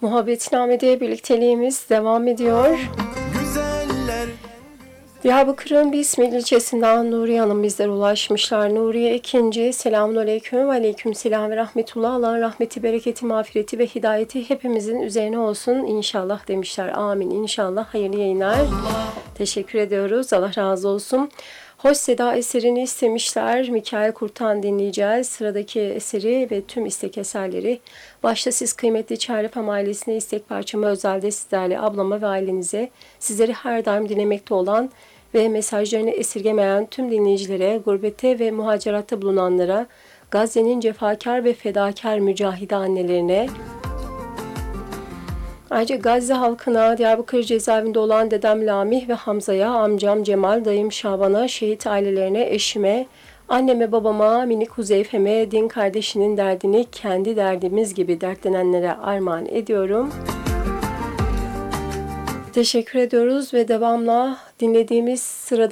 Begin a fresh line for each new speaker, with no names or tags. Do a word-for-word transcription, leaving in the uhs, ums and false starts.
Muhabbetname'de birlikteliğimiz devam ediyor.
Güzeller.
Diyarbakır'ın Bismil ilçesinden Nuriye Hanım bizlere ulaşmışlar. Nuriye ikinci. Selamun aleyküm ve aleyküm selam ve rahmetullah. Allah'ın rahmeti, bereketi, mağfireti ve hidayeti hepimizin üzerine olsun inşallah demişler. Amin inşallah. Hayırlı yayınlar. Teşekkür ediyoruz. Allah razı olsun. Hoş Seda eserini istemişler. Mikail Kurt'tan dinleyeceğiz. Sıradaki eseri ve tüm istek eserleri. Başta siz kıymetli Çarefam ailesine istek parçamı özelde sizlerle, ablama ve ailenize, sizleri her daim dinlemekte olan ve mesajlarını esirgemeyen tüm dinleyicilere, gurbette ve muhaceratta bulunanlara, Gazze'nin cefakar ve fedakar mücahide annelerine, ayrıca Gazze halkına, Diyarbakır cezaevinde olan dedem Lamih ve Hamza'ya, amcam Cemal, dayım Şaban'a, şehit ailelerine, eşime, anneme, babama, minik Huzeyfe'me, din kardeşinin derdini kendi derdimiz gibi dertlenenlere armağan ediyorum. Teşekkür ediyoruz ve devamla dinlediğimiz sırada